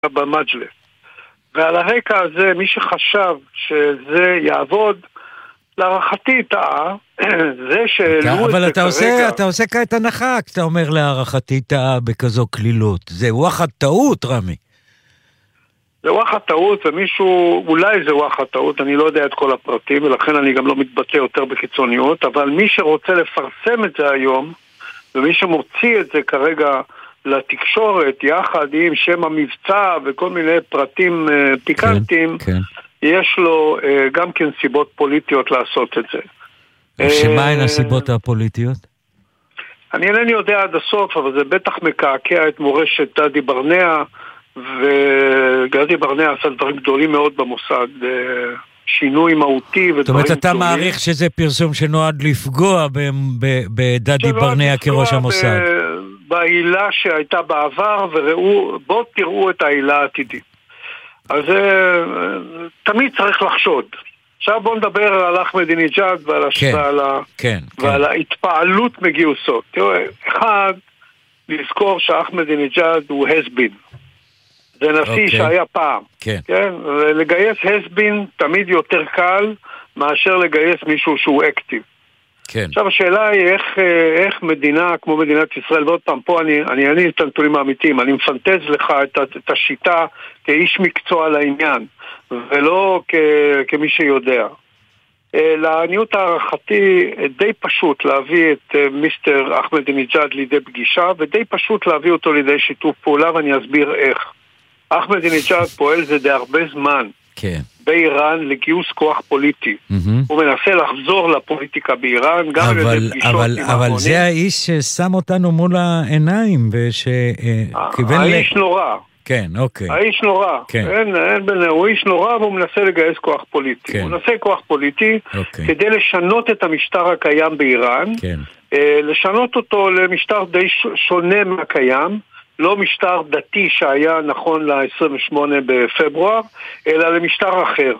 במג'לס. ועל הרקע הזה, מי שחשב שזה יעבוד, להערכתי טעה, זה שהעלו את זה כרגע... אבל אתה עושה כעת הנחה, כשאתה אומר להערכתי טעה בכזו כלילות. זה וואחד טעות, רמי. זה וואחד טעות, ומישהו, אולי זה וואחד טעות, אני לא יודע את כל הפרטים, ולכן אני גם לא מתבטא יותר בקיצוניות, אבל מי שרוצה לפרסם את זה היום, ומי שמוציא את זה כרגע לתקשורת, יחד עם שם המבצע וכל מיני פרטים פיקנטיים, כן. יש לו גם כן סיבות פוליטיות לעשות את זה. שמה הן הסיבות הפוליטיות? אני אינני יודע עד הסוף, אבל זה בטח מקעקע את מורשת דדי ברנע, וגדי ברנע עשה דברים גדולים מאוד במוסד, שינוי מהותי ודברים גדולים. זאת אומרת, אתה מעריך שזה פרסום שנועד לפגוע בדדי ברנע כראש המוסד. בעילה שהייתה בעבר, בואו תראו את העילה העתידית. אז תמיד צריך לחשוד. עכשיו בואו נדבר על אחמדינג'אד ועל ההתפעלות מגיוסות. תראו, אחד, לזכור שאחמדינג'אד הוא הסבין. זה נשיא שהיה פעם. כן? ולגייס הסבין תמיד יותר קל מאשר לגייס מישהו שהוא אקטיב. כן. עכשיו השאלה היא איך מדינה כמו מדינת ישראל, ועוד פעם פה אני את הנתונים האמיתיים, אני מפנטז לך את השיטה כאיש מקצוע לעניין, ולא כמי שיודע. לעניות הערכתי די פשוט להביא את מיסטר אחמדינג'אד לידי פגישה, ודי פשוט להביא אותו לידי שיתוף פעולה, ואני אסביר איך. אחמדינג'אד פועל זה די הרבה זמן. כן. באיראן לגיוס כוח פוליטי. הוא מנסה לחזור לפוליטיקה באיראן, גם על ידי פגישות עם המונים. אבל זה האיש ששם אותנו מול העיניים, האיש נורא. כן, אוקיי. האיש נורא. הוא איש נורא, והוא מנסה לגייס כוח פוליטי. הוא מנסה כוח פוליטי כדי לשנות את המשטר הקיים באיראן, לשנות אותו למשטר די שונה מהקיים, לא משטר דתי שהיה נכון ל-28 בפברואר, אלא למשטר אחר.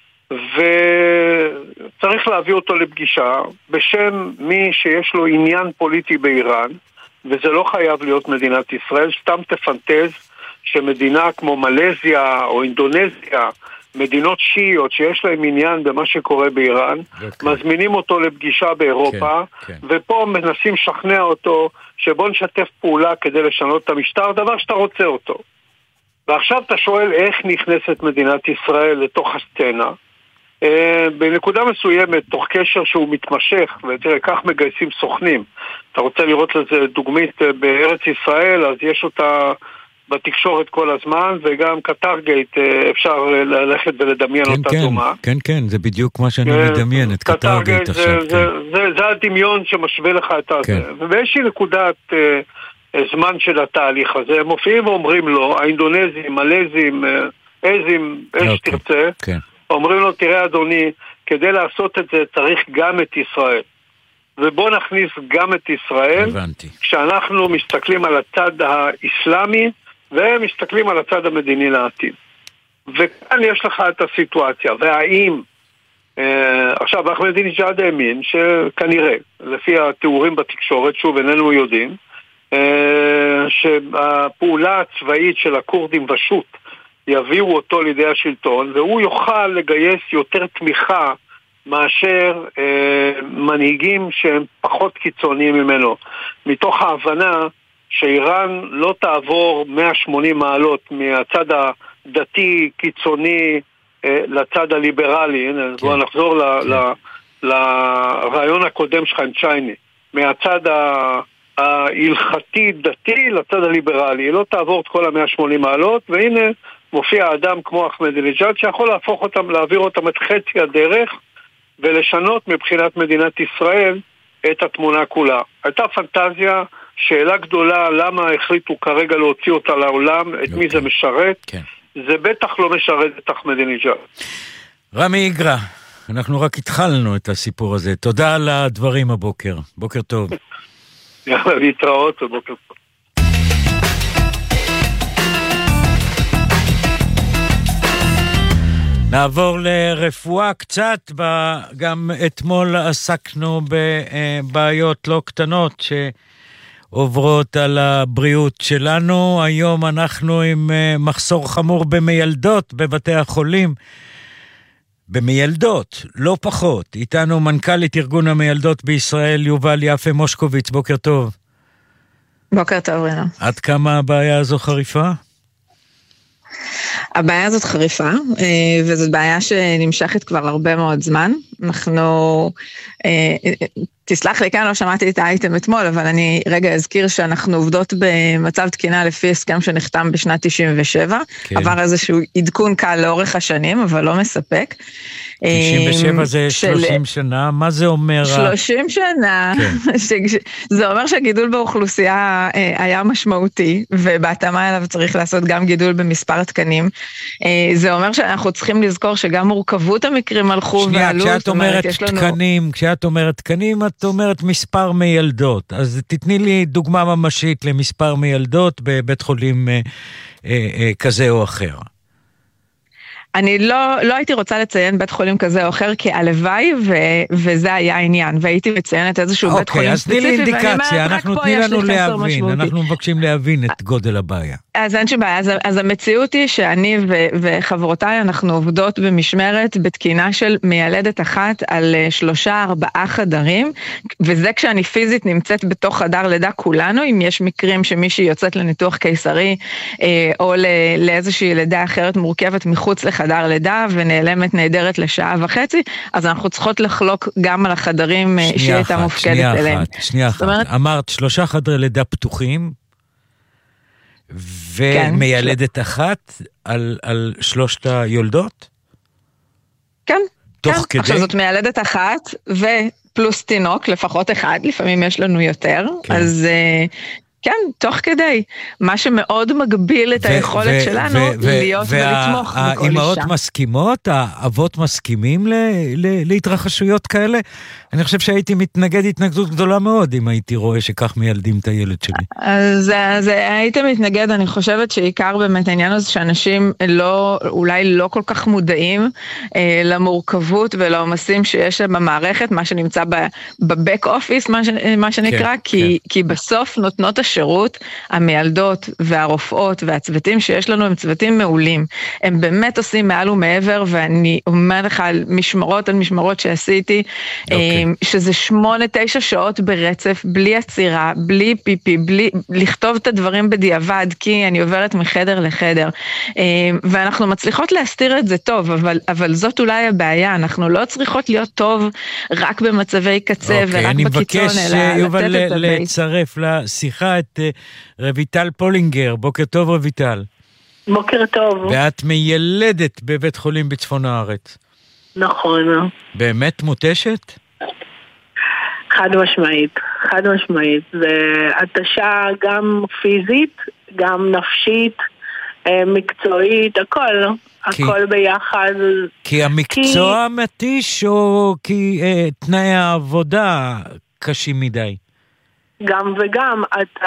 וצריך להביא אותו לפגישה בשם מי שיש לו עניין פוליטי באיראן, וזה לא חייב להיות מדינת ישראל, סתם תפנטז שמדינה כמו מלזיה או אינדונזיה, מדינות שיעיות שיש להם עניין במה שקורה באיראן, מזמינים אותו לפגישה באירופה, ופה מנסים לשכנע אותו שבוא נשתף פעולה כדי לשנות את המשטר, דבר שאתה רוצה אותו. ועכשיו אתה שואל איך נכנסת מדינת ישראל לתוך הסצנה, בנקודה מסוימת, תוך קשר שהוא מתמשך, ותראה, כך מגייסים סוכנים. אתה רוצה לראות לזה דוגמית בארץ ישראל, אז יש אותה בתקשורת כל הזמן, וגם קטרגייט אפשר ללכת ולדמיין אותה דומה. כן, כן, זה בדיוק מה שאני מדמיין, את קטרגייט עכשיו. זה הדמיון שמשווה לך את זה. ובאיזושהי נקודת זמן של התהליך הזה, הם מופיעים ואומרים לו, האינדונזים, מלזים, איזה שתרצה, אומרים לו, תראה אדוני, כדי לעשות את זה צריך גם את ישראל. ובוא נכניס גם את ישראל, כשאנחנו מסתכלים על הצד האסלאמי, והם מסתכלים על הצד המדיני לעתיד. וכאן יש לך את הסיטואציה, והאם, עכשיו אחמדינג'אד האמין, שכנראה, לפי התיאורים בתקשורת, שוב איננו יודעים, שהפעולה הצבאית של הקורדים ושות, יביאו אותו לידי השלטון, והוא יוכל לגייס יותר תמיכה מאשר מנהיגים שהם פחות קיצוניים ממנו, מתוך ההבנה שאיראן לא תעבור 180 מעלות מהצד הדתי קיצוני לצד הליברלי. הנה, בוא נחזור לרעיון הקודם שלך עם צ'ייני, מהצד ההלכתי דתי לצד הליברלי, היא לא תעבור את כל 180 מעלות, והנה מופיע אדם כמו אחמדינג'אד שיכול להפוך אותם, להעביר אותם את חצי הדרך ולשנות מבחינת מדינת ישראל את התמונה כולה. הייתה פנטזיה, שאלה גדולה, למה החליטו כרגע להוציא אותה לעולם, את מי זה משרת? זה בטח לא משרת את אחמדינג'אד. רמי איגרא, אנחנו רק התחלנו את הסיפור הזה. תודה על הדברים הבוקר. בוקר טוב. יאללה, להתראות ובוקר טוב. נעבור לרפואה קצת, גם אתמול עסקנו בבעיות לא קטנות עוברות על הבריאות שלנו. היום אנחנו עם מחסור חמור במיילדות בבתי החולים. במיילדות, לא פחות. איתנו מנכ"לית ארגון המיילדות בישראל, יובל יפה מושקוביץ. בוקר טוב. בוקר טוב, רינה. עד כמה הבעיה הזו חריפה? הבעיה הזאת חריפה, וזאת בעיה שנמשכת כבר הרבה מאוד זמן. אנחנו, תסלח לי, כאן לא שמעתי את האייטם אתמול, אבל אני רגע אזכיר שאנחנו עובדות במצב תקינה לפי הסכם שנחתם בשנת 97, כן. עבר איזשהו עדכון קל לאורך השנים, אבל לא מספק. 97 זה 30 שנה, מה זה אומר? 30 שנה, כן. זה אומר שהגידול באוכלוסייה היה משמעותי, ובהתאמה אליו צריך לעשות גם גידול במספר התקנים. זה אומר שאנחנו צריכים לזכור שגם מורכבות המקרים הלכו ועלו. שנייה, כשאת אומרת תקנים, את אומרת מספר מיילדות. אז תתני לי דוגמה ממשית למספר מיילדות בבית חולים כזה או אחר. אני לא הייתי רוצה לציין בית חולים כזה או אחר כהלוואי, וזה היה העניין, והייתי מציינת איזשהו בית חולים ספציפי. אז תני לי אינדיקציה, תני לנו להבין, אנחנו מבקשים להבין את גודל הבעיה. אז אין שבעיה, אז המציאות היא שאני וחברותיי, אנחנו עובדות במשמרת בתקינה של מיילדת אחת על 3-4 חדרים, וזה כשאני פיזית נמצאת בתוך חדר לידה כולנו, אם יש מקרים שמישהי יוצאת לניתוח קיסרי, או לאיזושהי לידה אחרת מורכבת מחוץ לחדר לידה, ונעלמת נהדרת לשעה וחצי, אז אנחנו צריכות לחלוק גם על החדרים שהיא הייתה מופקדת אליהם. שנייה אחת, אמרת 3 חדרי לידה פתוחים, ומיילדת אחת על 3 היולדות? כן. תוך כדי? עכשיו זאת מיילדת אחת, ופלוס תינוק, לפחות אחד, לפעמים יש לנו יותר, אז כן, תוך כדי. מה שמאוד מגביל את היכולת שלנו להיות ולתמוך בכל אישה. האמהות מסכימות? האבות מסכימים להתרחשויות כאלה? אני חושב שהייתי מתנגד התנגדות גדולה מאוד אם הייתי רואה שכך מיילדים את הילד שלי. אז הייתי מתנגד, אני חושבת שעיקר באמת העניין הזה שאנשים אולי לא כל כך מודעים למורכבות ולעומסים שיש במערכת, מה שנמצא בבק אופיס, מה שנקרא, כי בסוף נותנות השירות, המיילדות והרופאות והצוותים שיש לנו הם צוותים מעולים. הם באמת עושים מעל ומעבר, ואני אומר לך על משמרות שעשיתי, שזה 8-9 שעות ברצף, בלי עצירה, בלי פיפי, בלי לכתוב את הדברים בדיעבד, כי אני עוברת מחדר לחדר, ואנחנו מצליחות להסתיר את זה טוב, אבל זאת אולי הבעיה, אנחנו לא צריכות להיות טוב רק במצבי קצה, ורק בקיצון, אלא לתת את הבייס. לצרף לשיחה את רויטל פולינגר. בוקר טוב רויטל. בוקר טוב. ואת מיילדת בבית חולים בצפון הארץ. נכון. באמת מותשת? חד משמעית. זה התשה גם פיזית, גם נפשית, מקצועית, הכל ביחד. כי המקצוע מתיש או כי תנאי העבודה קשים מדי? גם וגם,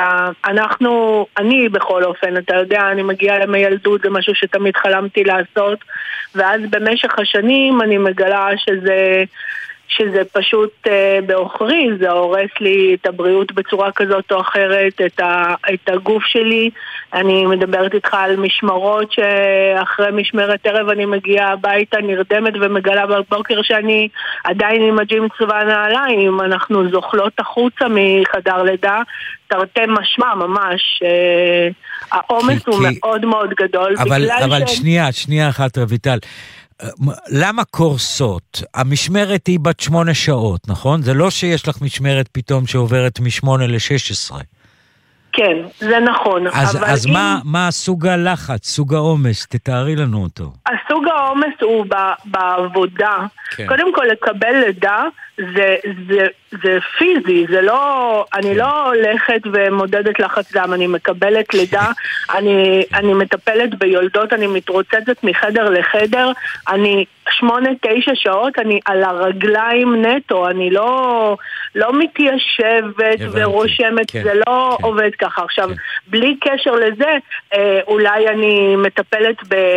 אני בכל אופן, אתה יודע, אני מגיעה למיילדות, זה משהו שתמיד חלמתי לעשות, ואז במשך השנים אני מגלה שזה פשוט באוכרי, זה הורס לי את הבריאות בצורה כזאת או אחרת, את הגוף שלי. אני מדברת איתך על משמרות שאחרי משמרת ערב אני מגיעה הביתה נרדמת ומגלה בבוקר שאני עדיין עם הג'ים צבא נעליים, אנחנו זוכלות החוצה מחדר לידה, תרתי משמע ממש, העומס הוא מאוד מאוד גדול. אבל שנייה אחת רויטל, למה קורסות? המשמרת היא בת 8 שעות, נכון? זה לא שיש לך משמרת פתאום שעוברת מ8 ל16. כן, זה נכון. אז מה סוג הלחץ, סוג העומס? תתארי לנו אותו. הסוג העומס הוא בעבודה. כן. קודם כל לקבל לידה זה פיזי, זה לא, אני לא הולכת ומודדת לחץ דם, אני מקבלת לידה, אני מטפלת ביולדות, אני מתרוצצת מחדר לחדר, אני 8-9 שעות, אני על הרגליים נטו, אני לא מתיישבת ורושמת, זה לא עובד ככה. עכשיו, בלי קשר לזה, אולי אני מטפלת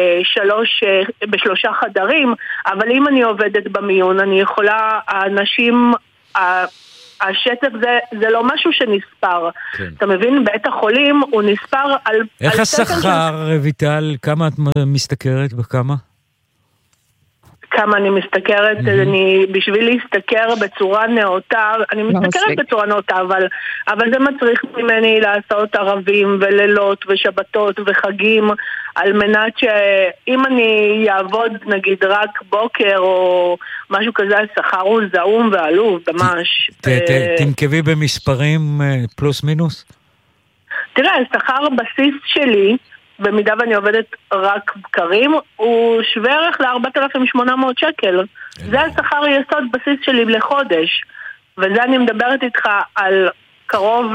ב3 חדרים, אבל אם אני עובדת במיון, אני יכולה, האנשים השטף זה לא משהו שנספר. אתה מבין, בית החולים הוא נספר על... איך השכר, רויטל? כמה את מסתכרת? בכמה? כמה אני מסתכרת, בשביל להסתכר בצורה נאותה, אני מסתכרת בצורה נאותה, אבל זה מצריך ממני לעשות ערבים ולילות ושבתות וחגים, על מנת שאם אני יעבוד נגיד רק בוקר או משהו כזה, השכר הוא זעום ועלוב, ממש. תנקבי במספרים פלוס מינוס? תראה, השכר בסיס שלי, במידה ואני עובדת רק בקרים, הוא שווה ערך ל-4,800 שקל. זה השכר יסוד בסיס שלי לחודש. וזה אני מדברת איתך על קרוב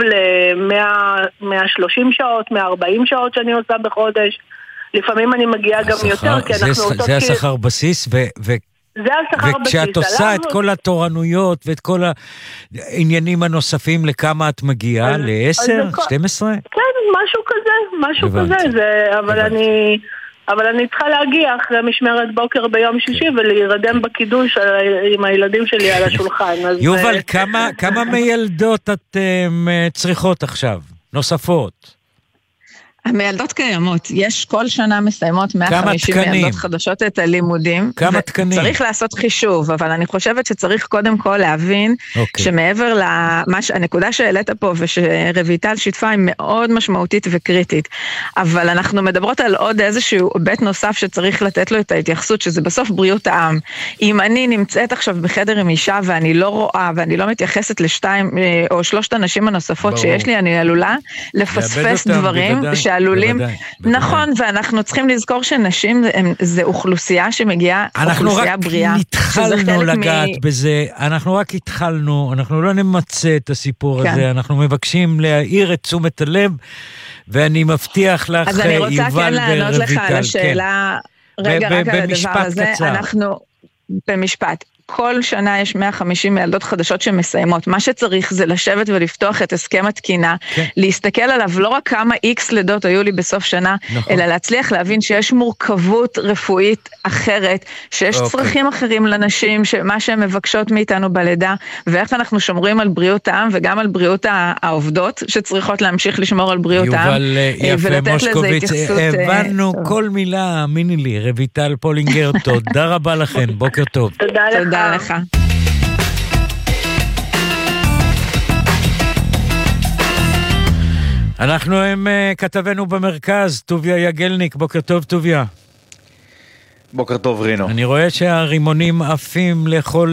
ל-130 שעות, 140 שעות שאני עושה בחודש. לפעמים אני מגיעה גם יותר, כי אנחנו עושות... זה השכר בסיס, וכשאת עושה את כל התורנויות ואת כל העניינים הנוספים, לכמה את מגיעה? ל-10? 12? כן, משהו כזה, אבל אני צריכה להגיע אחרי משמרת בוקר ביום שישי ולהירדם בקידוש עם הילדים שלי על השולחן. יובל, כמה מילדות את צריכות עכשיו? נוספות? המילדות קיימות, יש כל שנה מסיימות 150 מילדות חדשות את הלימודים. כמה תקנים? צריך לעשות חישוב, אבל אני חושבת שצריך קודם כל להבין שמעבר לנקודה שהעלית פה ושרויטל שיתפה היא מאוד משמעותית וקריטית, אבל אנחנו מדברות על עוד איזשהו בית נוסף שצריך לתת לו את ההתייחסות, שזה בסוף בריאות העם. אם אני נמצאת עכשיו בחדר עם אישה ואני לא רואה ואני לא מתייחסת לשתיים או שלושת הנשים הנוספות שיש לי, אני עלולה לפספס דברים שעלולים, נכון, ואנחנו צריכים לזכור שנשים זה אוכלוסייה שמגיעה, אוכלוסייה בריאה. אנחנו רק התחלנו לגעת בזה, אנחנו רק התחלנו, אנחנו לא נמצא את הסיפור הזה, אנחנו מבקשים להעיר את תשומת הלב, ואני מבטיח לך, אז אני רוצה כן לענות לך על השאלה, רגע, רק על הדבר הזה, אנחנו, במשפט, כל שנה יש 150 ילדות חדשות שמסיימות. מה שצריך זה לשבת ולפתוח את הסכם התקינה, להסתכל עליו לא רק כמה X לידות היו לי בסוף שנה, אלא להצליח להבין שיש מורכבות רפואית אחרת, שיש צרכים אחרים לנשים, מה שהן מבקשות מאיתנו בלידה, ואיך אנחנו שומרים על בריאות העם וגם על בריאות העובדות, שצריכות להמשיך לשמור על בריאות העם, ולתת לזה התייחסות. הבנו כל מילה, מיני לי, רויטל פולינגר, תודה רבה לכן, בוקר טוב. תודה לך. אנחנו עם כתבנו במרכז, טוביה יגלניק. בוקר טוב, טוביה. בוקר טוב, רינו. אני רואה שהרימונים עפים לכל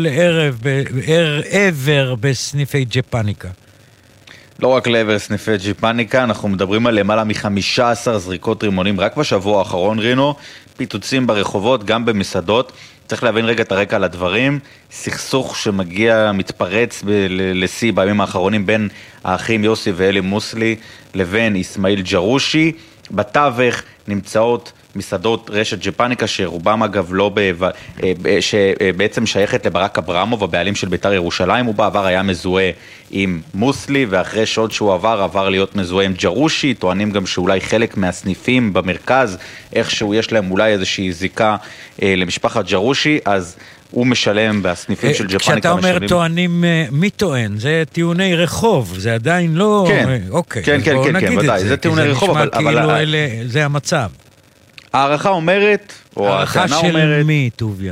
עבר בסניפי ג'פניקה. לא רק לעבר סניפי ג'פניקה, אנחנו מדברים על למעלה מ-15 זריקות רימונים רק בשבוע האחרון, רינו. פיצוצים ברחובות, גם במסעדות. צריך להבין רגע את הרקע לדברים. סכסוך שמגיע, מתפרץ לשיא בימים האחרונים בין האחים יוסי ואלי מוסלי לבין איסמעיל ג'רושי. בתווך נמצאות מסעדות רשת ג'פניקה, שרובם אגב לא שבעצם שייכת לברק אברמוב, הבעלים של בית"ר ירושלים. הוא בעבר היה מזוהה עם מוסלי, ואחרי שעוד שהוא עבר להיות מזוהה עם ג'רושי. טוענים גם שאולי חלק מהסניפים במרכז, איכשהו יש להם אולי איזושהי זיקה למשפחת ג'רושי, אז הוא משלם בסניפים של ג'פניקה. כשאתה אומר טוענים, מי טוען? זה טיעוני רחוב, זה עדיין לא... כן, אוקיי, כן, ודאי, זה טיעוני רחוב, אבל... כאילו זה המצב. הערכה אומרת, או הערכה של מי, טוביה?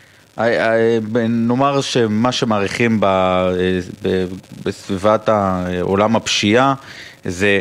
נאמר שמה שמעריכים בסביבת עולם הפשיעה, זה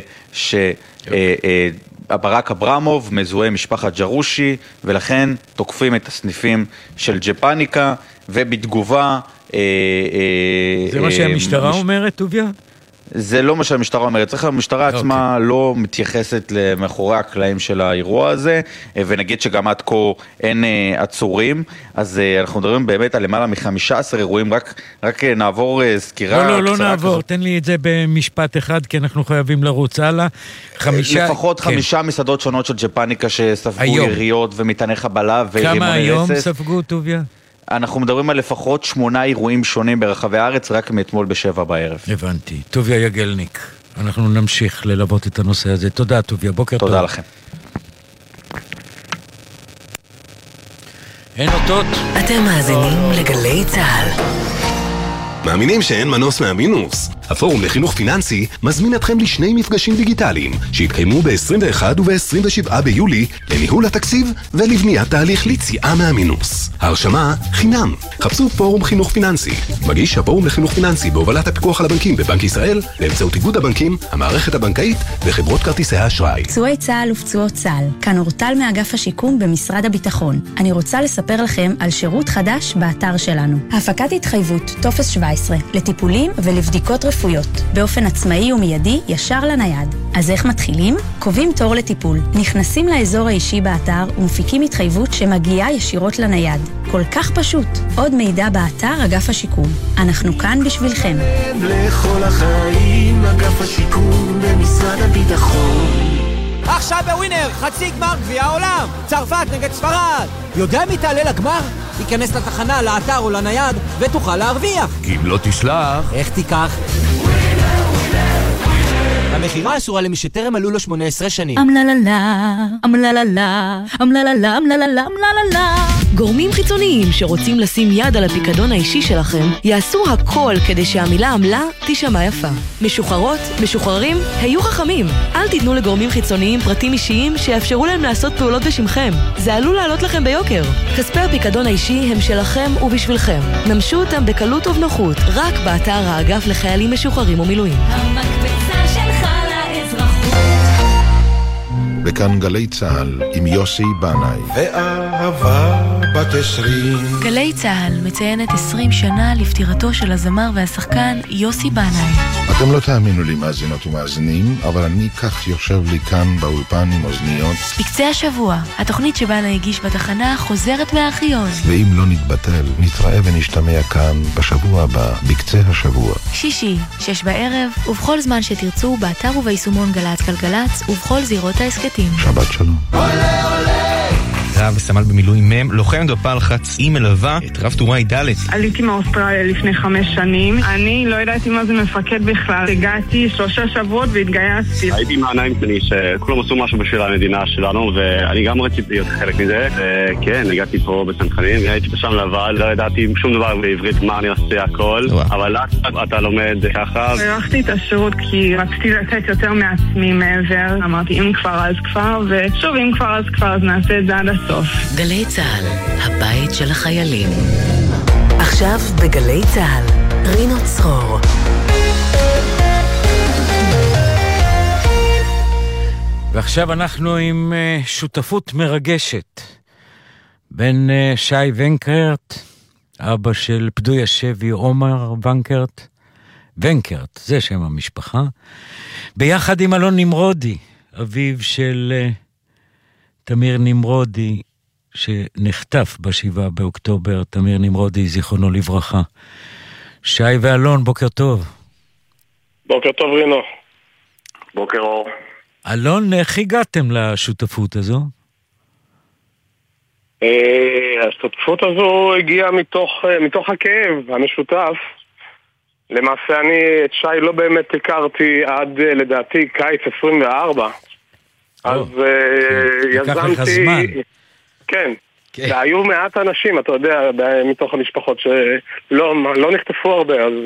ברק אברמוב מזוהה משפחת ג'רושי, ולכן תוקפים את הסניפים של ג'פניקה, ובתגובה... זה מה שהמשטרה אומרת, טוביה? זה לא מה שהמשטרה אומרת, צריך המשטרה עצמה לא מתייחסת למאחורי הקלעים של האירוע הזה, ונגיד שגם עד כה אין עצורים, אז אנחנו מדברים באמת על למעלה מ-15 אירועים, רק נעבור סקירה. לא נעבור, תן לי את זה במשפט אחד, כי אנחנו חייבים לרוץ הלאה. לפחות 5 מסעדות שונות של ג'פניקה שספגו יריות ומטעני חבלה ורימוני רצף. כמה היום ספגו, טוביה? אנחנו מדברים על לפחות 8 אירועים שונים ברחבי הארץ, רק מאתמול ב-7 בערב. הבנתי. טוביה יגלניק. אנחנו נמשיך ללוות את הנושא הזה. תודה, טוביה. בוקר טוב. תודה לכם. אין אותות. אתם מאזינים לגלי צהל. מאמינים שאין מנוס מהמינוס. הפורום לחינוך פיננסי מזמין אתכם לשני מפגשים דיגיטליים שהתקיימו ב-21 וב-27 ביולי לניהול התקציב ולבניית תהליך ליציאה מהמינוס. ההרשמה חינם. חפשו פורום חינוך פיננסי. מגיש הפורום לחינוך פיננסי בהובלת הפיקוח על הבנקים בבנק ישראל באמצעות איגוד הבנקים, המערכת הבנקאית וחברות כרטיסי האשראי. פצועי צה"ל ופצועות צה"ל, כאן אורטל מאגף השיקום במשרד הביטחון. אני רוצה לספר לכם על שירות חדש באתר שלנו. הפקת התחייבות, טופס 17, לטיפולים ולבדיקות רפואיות, באופן עצמאי ומיידי ישר לנייד. אז איך מתחילים? קובעים תור לטיפול, נכנסים לאזור האישי באתר ומפיקים התחייבות שמגיעה ישירות לנייד. כל כך פשוט. עוד מידע באתר אגף השיקום. אנחנו כאן בשבילכם. לכל החיים, אגף השיקום במשרד הביטחון. עכשיו בווינר, חצי גמר גביע העולם, צרפת נגד ספרד. יודע מי תעלה לגמר? תיכנס לתחנה, לאתר או לנייד ותוכל להרוויח. אם לא תשלח, איך תיקח? המחירה אסורה למי שטרם מלאו לו 18 שנים. גורמים חיצוניים שרוצים לשים יד על הפיקדון האישי שלכם יעשו הכל כדי שהמילה עמלה תשמע יפה. משוחררות, משוחררים, היו חכמים. אל תיתנו לגורמים חיצוניים פרטים אישיים שיאפשרו להם לעשות פעולות בשמכם. זה עלול לעלות לכם ביוקר. כספי הפיקדון האישי הם שלכם ובשבילכם. נמשו אותם בקלות ובנוחות, רק באתר האגף לחיילים משוחררים ומילואים. המקפצה שלך לאזרחות. בכאן גלי צהל עם יוסי בנאי. ואהבה בת 20. גלי צהל מציינת 20 שנה לפטירתו של הזמר והשחקן יוסי בנאי. אתם לא תאמינו לי מאזינות ומאזינים, אבל אני כך יושב לי כאן באולפן עם אוזניות. בקצה השבוע, התוכנית שבנאי הגיש בתחנה חוזרת מהארכיון. ואם לא נתבטל, נתראה ונשתמע כאן בשבוע הבא, בקצה השבוע. שישי, 6 בערב, ובכל זמן שתרצו, באתר וביישומון גלץ גלגלץ, ובכל זירות העסקתים. שבת שלום. רב סמל במילואים מם, לוחמת בפלחץ, היא מלווה את רב טוראי ד'. עליתי מאוסטרליה לפני 5 שנים. אני לא ידעתי מה זה מפקד בכלל. הגעתי 3 שבועות והתגייסתי. הייתי מהעיניים שלי שכולם עשו משהו בשביל המדינה שלנו, ואני גם רציתי להיות חלק מזה. כן, הגעתי פה בסנחנים, הייתי שם לבד, לא ידעתי שום דבר בעברית, מה אני עושה הכל, אבל אתה לומד ככה. הלכתי את השירות כי רציתי לתת יותר מעצמי מעבר. אמרתי, אם כבר אז כבר, ושוב, אם כבר אז כבר, אז נעשה את זה עד הסוף. גלי צהל, הבית של החיילים. עכשיו בגלי צהל, רינו צרור. ועכשיו אנחנו עם שותפות מרגשת בין שי ונקרט, אבא של פדוי השבי עומר ונקרט, ונקרט, זה שם המשפחה, ביחד עם אלון נמרודי, אביו של תמיר נמרודי, שנחטף ב7 באוקטובר, תמיר נמרודי, זיכרונו לברכה. שי ואלון, בוקר טוב. בוקר טוב רינו. בוקר אור. אלון, איך הגעתם לשותפות הזו? השותפות הזו הגיעה מתוך הכאב המשותף. למעשה אני את שי לא באמת הכרתי עד לדעתי קיץ 24. אז יזמתי... כן, והיו מעט אנשים, אתה יודע, מתוך המשפחות שלא נחטפו הרבה, אז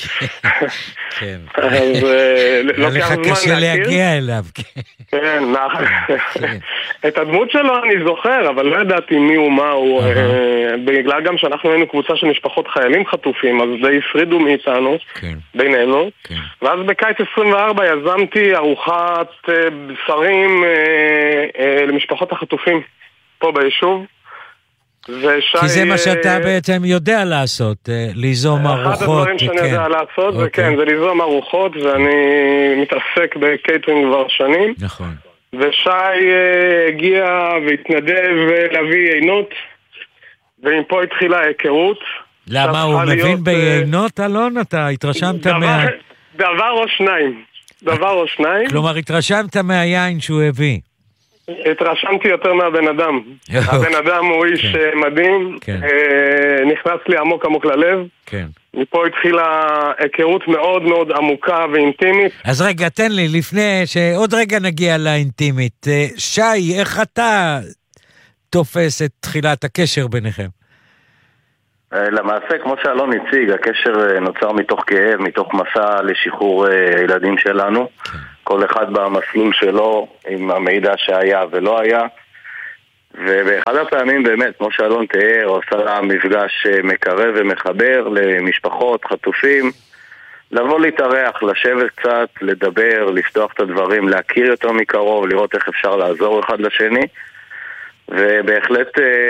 לא לך קשה להגיע אליו. כן, את הדמות שלו אני זוכר, אבל לא ידעתי מי הוא מה הוא, בגלל גם שאנחנו היינו קבוצה של משפחות חיילים חטופים, אז די הפרידו מאיתנו, בינינו, ואז בקיץ 24 יזמתי ארוחת בשרים למשפחות החטופים פה ביישוב. כי זה מה שאתה בעצם יודע לעשות, ליזום ארוחות. אחד הדברים שאני יודע לעשות, וכן, זה ליזום ארוחות, ואני מתעסק בקייטרינג כבר שנים. נכון. ושי הגיע והתנדב להביא עינות, ומפה התחילה ההיכרות. למה הוא מבין בעינות, אלון? אתה התרשמת דבר או שניים. כלומר, התרשמת מהיין שהוא הביא. התרשמתי יותר מהבן אדם. הבן אדם הוא איש מדהים, נכנס לי עמוק ללב. מפה התחילה היכרות מאוד מאוד עמוקה ואינטימית. אז רגע, תן לי, לפני שעוד רגע נגיע לאינטימית. שי, איך אתה תופס את תחילת הקשר ביניכם? למעשה, כמו שאלון הציג, הקשר נוצר מתוך כאב, מתוך מסע לשחרור ילדים שלנו. כל אחד במסלול שלו, עם המידע שהיה ולא היה. ובאחד הפעמים באמת, כמו שאלון תיאר, עושה מפגש מקרב ומחבר למשפחות, חטופים, לבוא להתארח, לשבת קצת, לדבר, לפתוח את הדברים, להכיר יותר מקרוב, לראות איך אפשר לעזור אחד לשני. ובהחלט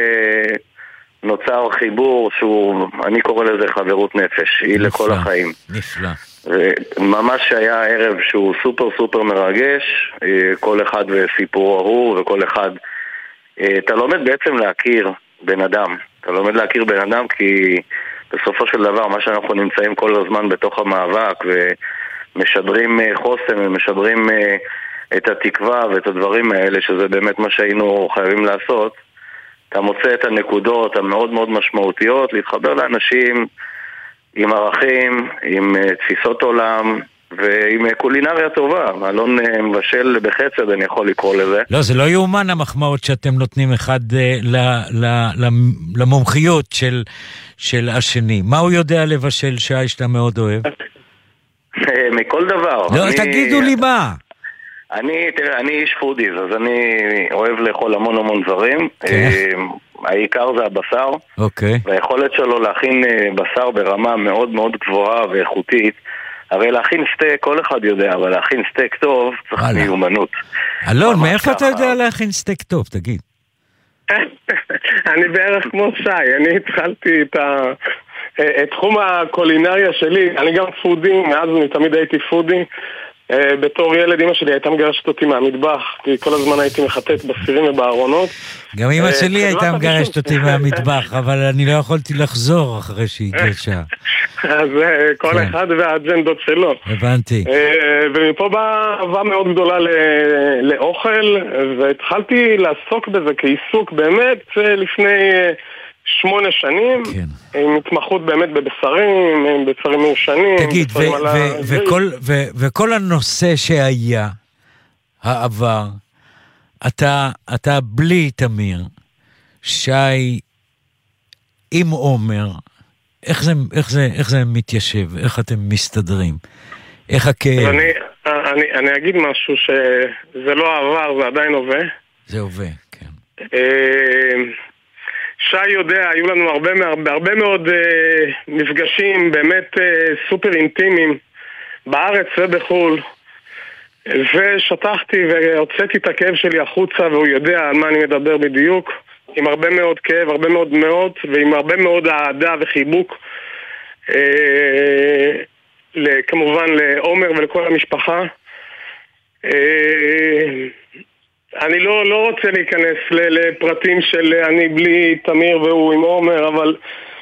נוצר חיבור שהוא, אני קורא לזה חברות נפש, היא לכל החיים. נפלא. ממש היה ערב שהוא סופר סופר מרגש, כל אחד וסיפורו הוא, וכל אחד, אתה לומד בעצם להכיר בן אדם, אתה לומד להכיר בן אדם כי בסופו של דבר מה שאנחנו נמצאים כל הזמן בתוך המאבק ומשדרים חוסן ומשדרים את התקווה ואת הדברים האלה, שזה באמת מה שהיינו חייבים לעשות. אתה מוצא את הנקודות המאוד מאוד משמעותיות, להתחבר לאנשים עם ערכים, עם תפיסות עולם ועם קולינריה טובה. אלון מבשל בחסד, אני יכול לקרוא לזה. לא, זה לא יאומן המחמאות שאתם נותנים אחד למומחיות של השני. מה הוא יודע לבשל, שי, שאתה מאוד אוהב? מכל דבר. לא, תגידו לי מה. תראה, אני איש פודיז, אז אני אוהב לאכול המון המון דברים. העיקר זה הבשר. והיכולת שלו להכין בשר ברמה מאוד מאוד גבוהה ואיכותית. הרי להכין סטייק, כל אחד יודע, אבל להכין סטייק טוב צריך מיומנות. אלון, מאיפה אתה יודע להכין סטייק טוב, תגיד? אני בערך כמו שי, אני התחלתי את תחום הקולינריה שלי, אני גם פודי, מאז אני תמיד הייתי פודי. בתור ילד אמא שלי הייתה מגרשת אותי מהמטבח, כי כל הזמן הייתי מחטט בסירים ובארונות. גם אמא שלי הייתה מגרשת אותי מהמטבח, אבל אני לא יכולתי לחזור אחרי שהיא גרשה. אז כל אחד והאג'נדות שלו. הבנתי. ומפה באה אהבה מאוד גדולה לאוכל, והתחלתי לעסוק בזה כעיסוק באמת לפני 8 שנים, עם התמחות באמת בבשרים, בבשרים מיושנים. תגיד, וכל הנושא שהיה, העבר, אתה בלי תמיר, שי עם עומר, איך זה מתיישב? איך אתם מסתדרים? איך הכאב? אני אגיד משהו שזה לא העבר, זה עדיין הווה. זה הווה, כן. שי יודע, היו לנו הרבה מאוד מפגשים באמת סופר אינטימיים בארץ ובחול, ושטחתי והוצאתי את הכאב שלי החוצה, והוא יודע על מה אני מדבר בדיוק, עם הרבה מאוד כאב, הרבה מאוד מאות, ועם הרבה מאוד אהדה וחיבוק, כמובן לעומר ולכל המשפחה. אני לא רוצה להיכנס לפרטים של אני בלי תמיר והוא עם עומר, אבל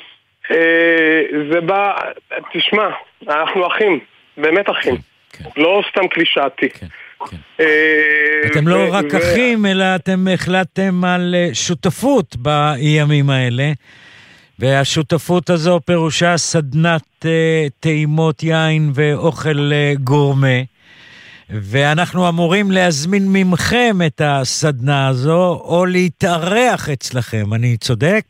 זה בא, תשמע, אנחנו אחים, באמת אחים, לא סתם קלישאתי. אתם לא רק אחים, אלא אתם החלטתם על שותפות בימים האלה, והשותפות הזו פירושה סדנת טעימות יין ואוכל גורמה, ואנחנו אמורים להזמין ממכם את הסדנה הזו, או להתארח אצלכם, אני צודק?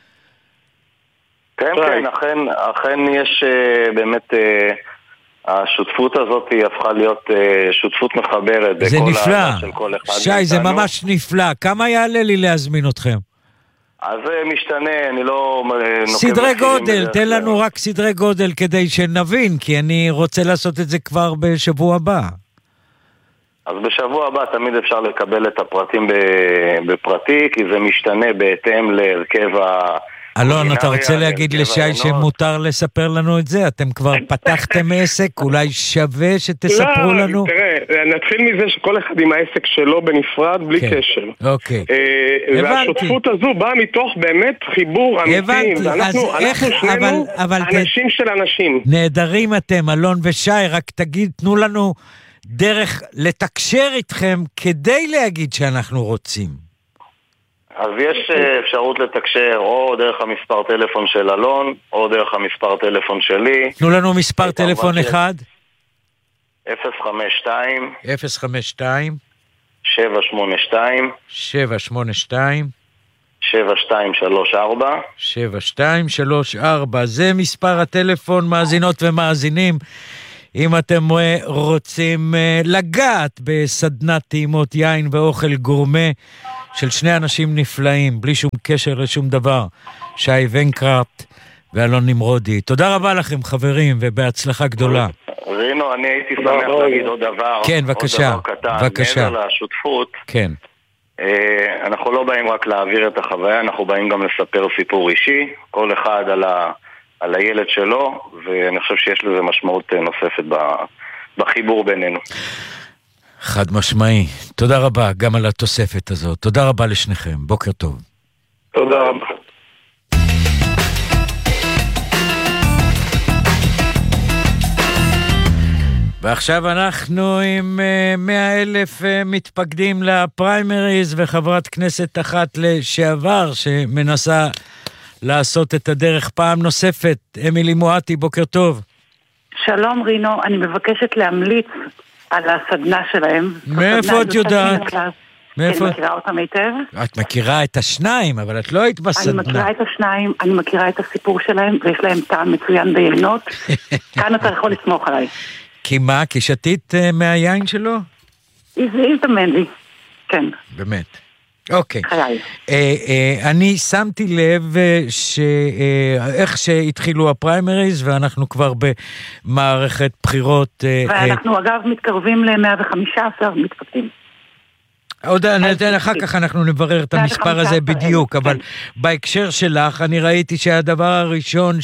כן, אכן יש באמת, השותפות הזאת היא הפכה להיות שותפות מחברת. זה נפלא, שי, זה ממש נפלא. כמה יעלה לי להזמין אתכם? אז זה משתנה, אני לא... סדרי גודל, תן לנו רק סדרי גודל כדי שנבין, כי אני רוצה לעשות את זה כבר בשבוע הבא. אז בשבוע הבא תמיד אפשר לקבל את הפרטים בפרטי, כי זה משתנה בהתאם להרכב ה... אלון, אתה רוצה להגיד לשי שמותר לספר לנו את זה? אתם כבר פתחתם עסק, אולי שווה שתספרו לנו? לא, תראה, נתחיל מזה שכל אחד עם העסק שלו בנפרד, בלי קשר. אוקיי. והשותפות הזו באה מתוך באמת חיבור אמיתי. אנחנו שנינו אנשים של אנשים. נהדרים אתם, אלון ושי, רק תנו לנו דרך לתקשר איתכם כדי להגיד שאנחנו רוצים. אז יש אפשרות לתקשר או דרך המספר טלפון של אלון, או דרך המספר טלפון שלי. תנו לנו מספר טלפון אחד. 052 052 782 782 6788 7234. 7234, זה מספר הטלפון, מאזינות ומאזינים. אם אתם רוצים לגעת בסדנת טעימות יין ואוכל גורמה של שני אנשים נפלאים, בלי שום קשר לשום דבר, שי ונקראפט ואלון נמרודי. תודה רבה לכם חברים, ובהצלחה גדולה. רינו, אני הייתי שמח להגיד עוד דבר. כן, בבקשה. עוד דבר קטן. מעבר לשותפות. כן. אנחנו לא באים רק להעביר את החוויה, אנחנו באים גם לספר סיפור אישי, כל אחד על הילד שלו, ואני חושב שיש לזה משמעות נוספת בחיבור בינינו. חד משמעי. תודה רבה גם על התוספת הזאת. תודה רבה לשניכם. בוקר טוב. תודה רבה. ועכשיו אנחנו עם 100,000 מתפקדים לפריימריז, וחברת כנסת אחת לשעבר שמנסה לעשות את הדרך פעם נוספת. אמילי מואטי, בוקר טוב. שלום רינו, אני מבקשת להמליץ על הסדנה שלהם. מאיפה את יודעת? אני מכירה אותם היטב. את מכירה את השניים, אבל את לא היית בסדנה. אני מכירה את השניים, אני מכירה את הסיפור שלהם, ויש להם טעם מצוין ביינות. כאן אתה יכול לסמוך עליי. כי מה? כי שתית מהיין שלו? הזדמן לי, כן. באמת. אוקיי. חיי. אני שמתי לב איך שהתחילו הפריימריז, ואנחנו כבר במערכת בחירות. ואנחנו אגב מתקרבים ל-115 מתפקדים. עוד אחר כך אנחנו נברר את המספר הזה בדיוק, אבל בהקשר שלך אני ראיתי שהדבר הראשון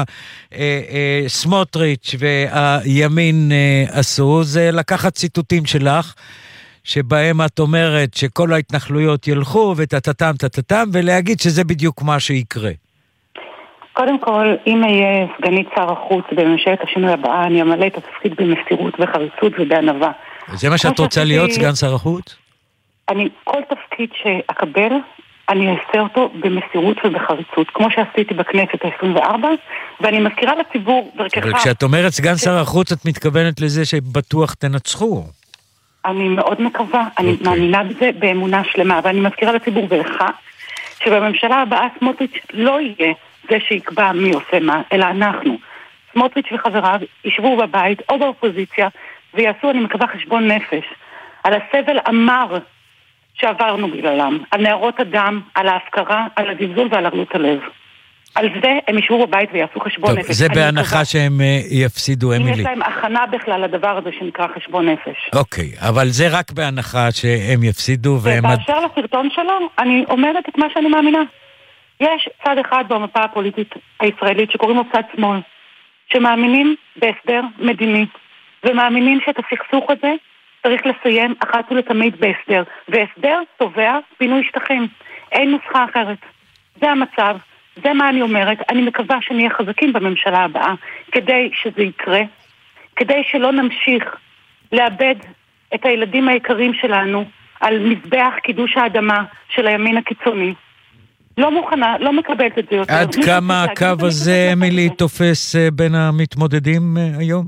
שהסמוטריץ' והימין עשו זה לקחת ציטוטים שלך, שבהם את אומרת שכל ההתנחלויות ילכו ותתתם ולהגיד שזה בדיוק מה שיקרה. קודם כל, אם אהיה סגנית שר החוץ בממשלת השינוי הבאה, אני אמלא את התפקיד במסירות וחריצות ובענווה. זה מה שאת רוצה להיות, סגן שר החוץ? כל תפקיד שאקבל, אני אעשה אותו במסירות ובחריצות, כמו שעשיתי בכנסת ה-24, ואני מזכירה לציבור דרכך... אבל כשאת אומרת סגן שר החוץ, את מתכוונת לזה שבטוח תנצחו. אני מאוד מקווה, אני מאמינה בזה באמונה שלמה, ואני מזכירה לציבור ולך, שבממשלה הבאה סמוטריץ' לא יהיה זה שיקבע מי עושה מה, אלא אנחנו. סמוטריץ' וחבריו ישבו בבית או באופוזיציה, ויעשו, אני מקווה, חשבון נפש, על הסבל המר שעברנו בגללם, על נערות הדם, על ההפקרה, על הזלזול ועל ערלות הלב. על זה הם ישבו בבית ויעשו חשבון נפש. זה בהנחה שהם יפסידו, אמילי. אם יש להם הכנה בכלל לדבר הזה שנקרא חשבון נפש. אוקיי, אבל זה רק בהנחה שהם יפסידו והם... ובאשר לסרטון שלו, אני אומרת את מה שאני מאמינה. יש צד אחד במפה הפוליטית הישראלית שקוראים לו צד שמאל, שמאמינים בהסדר מדיני, ומאמינים שאת הסכסוך הזה צריך לסיים אחת ולתמיד בהסדר, והסדר תובע פינוי שטחים. אין נוסחה אחרת. זה המצב, זה מה אני אומרת. אני מקווה שנהיה חזקים בממשלה הבאה, כדי שזה יקרה, כדי שלא נמשיך לאבד את הילדים היקרים שלנו על מזבח קידוש האדמה של הימין הקיצוני. לא מוכנה, לא מקבלת את זה יותר. עד כמה הקו הזה, אמילי, תופס בין המתמודדים היום?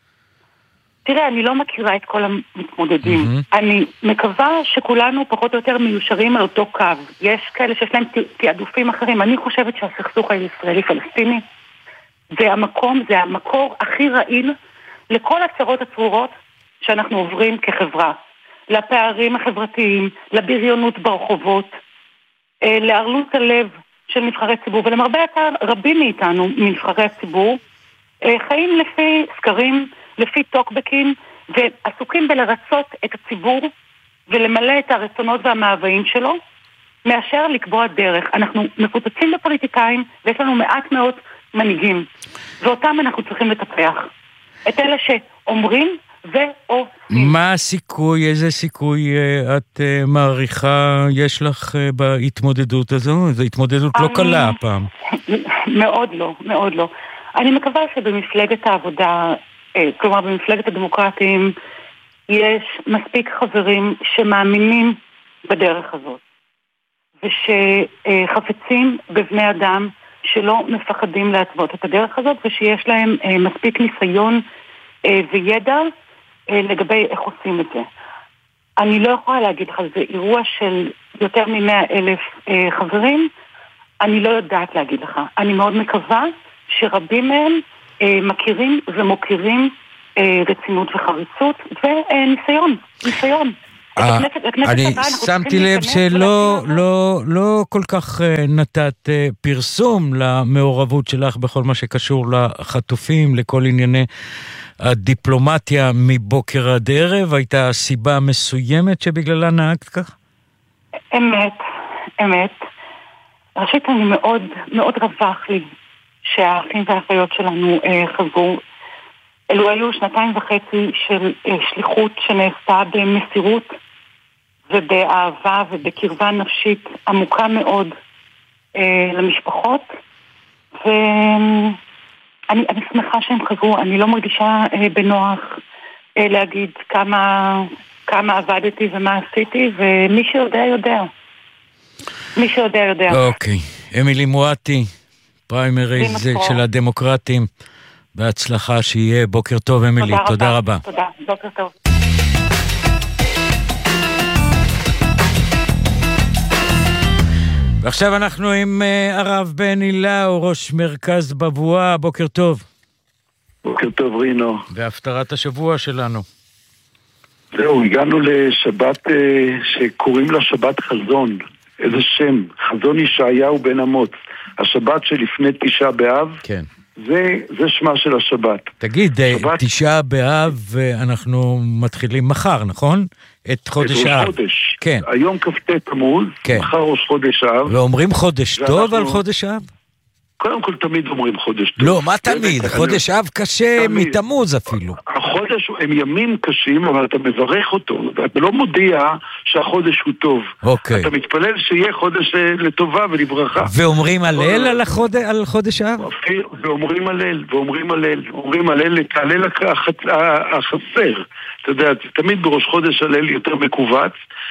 תראה, אני לא מכירה את כל המתמודדים. אני מקווה שכולנו פחות או יותר מיושרים על אותו קו. יש כאלה שיש להם תעדופים אחרים. אני חושבת שהסכסוך הישראלי-פלסטיני זה המקור הכי רעיל לכל הצרות הצרורות שאנחנו עוברים כחברה. לפערים החברתיים, לבריונות ברחובות, לערלות הלב של נבחרי ציבור, ולמרבה הצער רבים מאיתנו, מנבחרי הציבור, חיים לפי סקרים, לפי טוקבקים, ועסוקים בלרצות את הציבור ולמלא את הרצונות והמאוויים שלו, מאשר לקבוע דרך. אנחנו מפוצצים בפוליטיקאים, ויש לנו מעט מאוד מנהיגים, ואותם אנחנו צריכים לטפח. את אלה שאומרים ואו... מה הסיכוי, איזה סיכוי את מעריכה יש לך בהתמודדות הזו? זו התמודדות לא קלה הפעם. מאוד לא, מאוד לא. אני מקווה שבמפלגת העבודה, כלומר במפלגת הדמוקרטים, יש מספיק חברים שמאמינים בדרך הזאת, ושחפצים בבני אדם שלא מפחדים להתוות את הדרך הזאת, ושיש להם מספיק ניסיון וידע לגבי איך עושים את זה. אני לא יכולה להגיד לך, זה אירוע של יותר מ100,000 חברים, אני לא יודעת להגיד לך. אני מאוד מקווה שרבים מהם מכירים ומוכירים רצינות וחריצות וניסיון. אני שמתי לב שלא כל כך נתת פרסום למעורבות שלך בכל מה שקשור לחטופים, לכל ענייני הדיפלומטיה מבוקר עד ערב. הייתה סיבה מסוימת שבגללה נהגת כך? אמת. ראשית, אני מאוד רווח לי שהאחים והאחיות שלנו חזרו. אלו היו 2.5 של שליחות שנעשתה במסירות ובאהבה ובקרבה נפשית עמוקה מאוד למשפחות, ואני שמחה שהם חזרו. אני לא מרגישה בנוח להגיד כמה עבדתי ומה עשיתי, ומי שיודע יודע. מי שיודע יודע. אוקיי. אמילי מואטי, פריימריז של הדמוקרטים, בהצלחה שיהיה. בוקר טוב אמילי, תודה רבה. תודה, בוקר טוב. ועכשיו אנחנו עם הרב בן אילאו, ראש מרכז בבואה. בוקר טוב. בוקר טוב רינו. והפטרת השבוע שלנו. זהו, הגענו לשבת שקוראים לה שבת חזון. איזה שם, חזון ישעיהו בן אמוץ. השבת שלפני 9 באב. כן. זה שמה של השבת. תגיד, 9 באב אנחנו מתחילים מחר, נכון? את חודש האב. חודש. כן. היום כ"ט תמוז, כן. מחר ראש חודש האב. ואומרים חודש טוב על חודש האב? קודם כל תמיד אומרים חודש טוב. לא, מה תמיד? חודש אב קשה מתמוז אפילו. החודש הם ימים קשים, אבל אתה מברך אותו. אתה לא מודיע שהחודש הוא טוב. אוקיי. אתה מתפלל שיהיה חודש לטובה ולברכה. ואומרים הלל על חודש אב? ואומרים הלל. אומרים הלל לתעלל החסר. אתה יודע, תמיד בראש חודש הלל יותר מקובץ.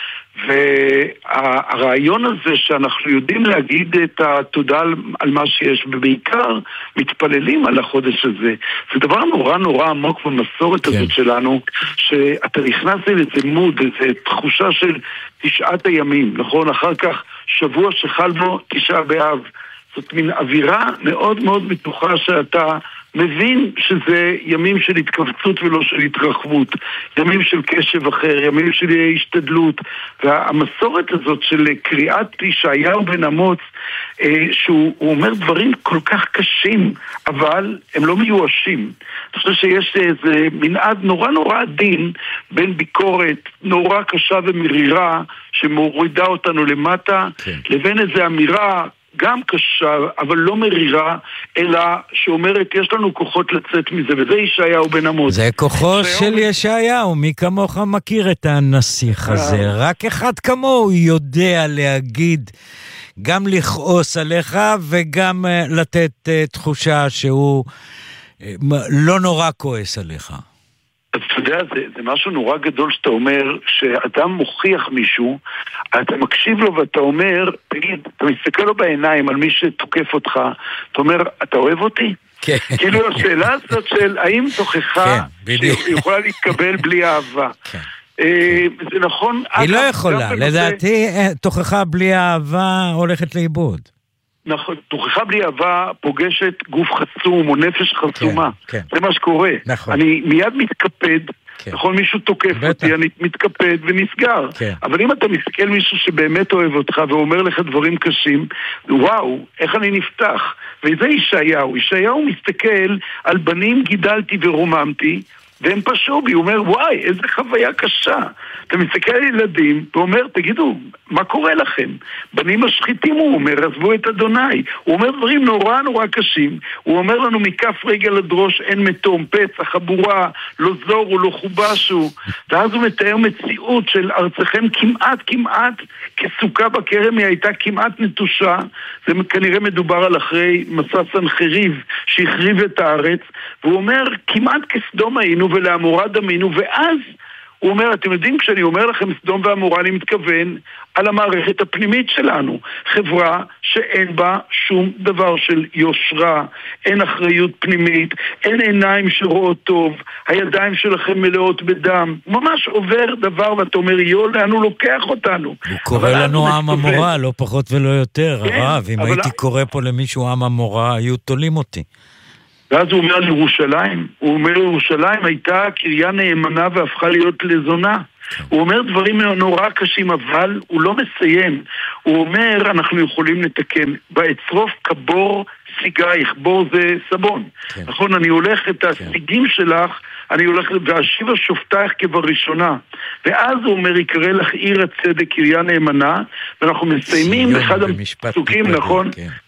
והרעיון הזה שאנחנו יודעים להגיד את התודה על מה שיש, ובעיקר מתפללים על החודש הזה, זה דבר נורא עמוק במסורת הזאת שלנו, שאתה נכנס לאיזה מוד, איזו תחושה של 9 הימים, נכון? אחר כך שבוע שחל בו 9 באב. זאת מין אווירה מאוד מתוחה שאתה מבין שזה ימים של התכווצות ולא של התרחבות, ימים של קשב אחר, ימים של השתדלות, והמסורת הזאת של קריאת ישעיהו בן אמוץ, שהוא אומר דברים כל כך קשים, אבל הם לא מיואשים. אני חושב שיש איזה מנעד נורא עדין בין ביקורת נורא קשה ומרירה שמורידה אותנו למטה, לבין איזו אמירה גם קשה, אבל לא מרירה, אלא שאומרת, יש לנו כוחות לצאת מזה, וזה ישעיהו בן אמוץ. זה כוחו של ישעיהו, מי כמוך מכיר את הנסיך הזה? רק אחד כמוהו יודע להגיד, גם לכעוס עליך, וגם לתת תחושה שהוא לא נורא כועס עליך. אז אתה יודע, זה משהו נורא גדול שאתה אומר, שאדם מוכיח מישהו, אתה מקשיב לו ואתה אומר, תגיד, אתה מסתכל לו בעיניים על מי שתוקף אותך, אתה אומר, אתה אוהב אותי? כן. כאילו השאלה הזאת של האם תוכחה שיכולה להתקבל בלי אהבה. כן. זה נכון. היא לא יכולה, לדעתי תוכחה בלי אהבה הולכת לאיבוד. נכון, תוכחה בלי אהבה פוגשת גוף חסום או נפש חסומה. כן. זה מה שקורה. נכון. אני מיד מתקפד, נכון, מישהו תוקף אותי, אני מתקפד ונסגר. אבל אם אתה מסתכל מישהו שבאמת אוהב אותך ואומר לך דברים קשים, וואו, איך אני נפתח. וזה ישעיהו מסתכל על בנים גידלתי ורוממתי, והם פשעו בי, הוא אומר, וואי, איזה חוויה קשה. אתה מסתכל על ילדים, ואומר, תגידו, מה קורה לכם? בנים משחיתים, הוא אומר, עזבו את אדוני. הוא אומר דברים נורא קשים. הוא אומר לנו, מכף רגל עד ראש אין מתום, פצע, חבורה, לא זורו, לא חובשו. ואז הוא מתאר מציאות של ארצכם כמעט, כסוכה בכרם, היא הייתה כמעט נטושה. זה כנראה מדובר על אחרי מסע סנחריב, שהחריב את הארץ. והוא אומר, כמעט כסדום היינו ולעמורה דמינו, ואז הוא אומר, אתם יודעים, כשאני אומר לכם סדום ועמורה, אני מתכוון על המערכת הפנימית שלנו. חברה שאין בה שום דבר של יושרה, אין אחריות פנימית, אין עיניים שרואות טוב, הידיים שלכם מלאות בדם, ממש עובר דבר ואתה אומר, לאן הוא לוקח אותנו? הוא קורא לנו עם המורה, לא פחות ולא יותר, הרב, אם הייתי קורא פה למישהו עם המורה, היו תולים אותי. ואז הוא אומר לירושלים, ירושלים הייתה קריה נאמנה והפכה להיות לזונה. הוא אומר דברים נורא קשים, אבל הוא לא מסיים. הוא אומר, אנחנו יכולים לתקן. באצרוף כבור סיגייך, בור זה סבון. נכון, אני הולך את הסיגים שלך, אני הולך ואשיבה שופטייך כבראשונה. ואז הוא אומר, יקרא לך עיר הצדק, קריה נאמנה, ואנחנו מסיימים אחד הפסוקים, נכון?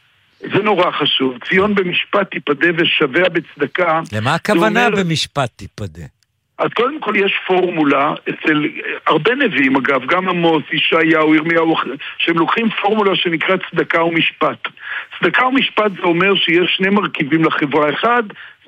זה נורא חשוב. ציון במשפט תיפדה ושווה בצדקה. למה הכוונה במשפט תיפדה? אז קודם כל יש פורמולה אצל הרבה נביאים אגב, גם עמוס, ישעיהו, ירמיהו, שהם לוקחים פורמולה שנקראת צדקה ומשפט. צדקה ומשפט זה אומר שיש שני מרכיבים לחברה. אחד,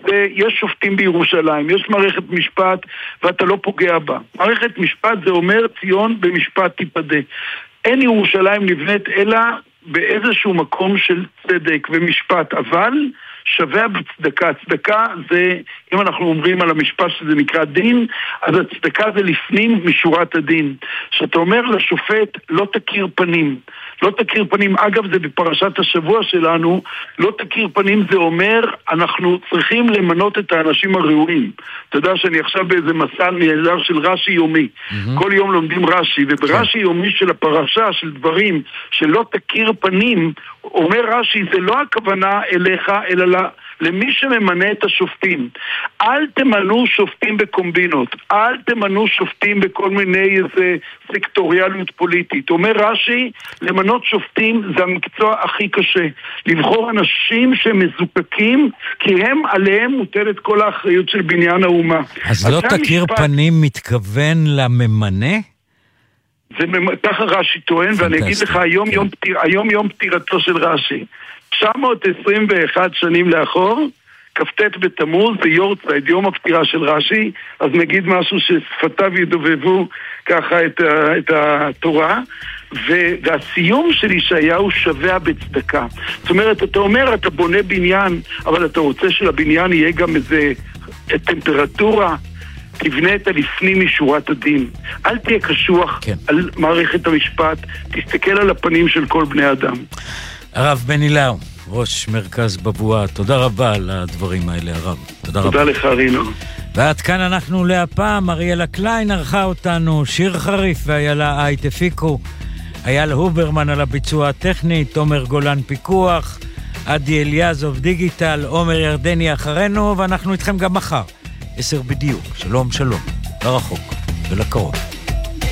יש שופטים בירושלים, יש מערכת משפט ואתה לא פוגע בה. מערכת משפט זה אומר ציון במשפט תיפדה. אין ירושלים נבנית אלא באיזשהו מקום של צדק ומשפט, אבל שווה בצדקה. צדקה זה, אם אנחנו אומרים על המשפט שזה נקרא דין, אז הצדקה זה לפנים משורת הדין. שאתה אומר לשופט, לא תכיר פנים. לא תכיר פנים, אגב זה בפרשת השבוע שלנו, לא תכיר פנים זה אומר, אנחנו צריכים למנות את האנשים הראויים. אתה יודע שאני עכשיו באיזה מסע נהדר של רש"י יומי. כל יום לומדים רש"י, וברש"י יומי של הפרשה, של דברים, שלא תכיר פנים, אומר רש"י, זה לא הכוונה אליך, אלא למי שממנה את השופטים. אל תמנו שופטים בקומבינות, אל תמנו שופטים בכל מיני איזה סקטוריאליות פוליטית. אומר רש"י, למנות שופטים זה המקצוע הכי קשה. לבחור אנשים שמזוקקים, כי הם עליהם מוטלת כל האחריות של בניין האומה. אז לא תכיר פנים מתכוון לממנה? זה ככה רש"י טוען, ואני אגיד לך, היום יום פטירתו של רש"י. 921 שנים לאחור, כ"ט בתמוז, זה יורצייט, יום הפטירה של רש"י, אז נגיד משהו ששפתיו ידובבו ככה את התורה, והסיום של ישעיהו שווה בצדקה. זאת אומרת, אתה אומר, אתה בונה בניין, אבל אתה רוצה שלבניין יהיה גם איזה טמפרטורה, תבנה את הלפנים משורת הדין. אל תהיה קשוח על מערכת המשפט, תסתכל על הפנים של כל בני אדם. הרב בני לאו, ראש מרכז בבואה, תודה רבה על הדברים האלה, הרב. תודה לך, רינו. ועד כאן אנחנו להפעם, אריאלה קליין ערכה אותנו, שיר חריף ואיילה אייט הפיקו, אייל הוברמן על הביצוע הטכני, תומר גולן פיקוח, עדי אליעזוב דיגיטל, עומר ירדני אחרינו, ואנחנו איתכם גם מחר, 10 בדיוק. שלום שלום, לרחוק ולקרוב.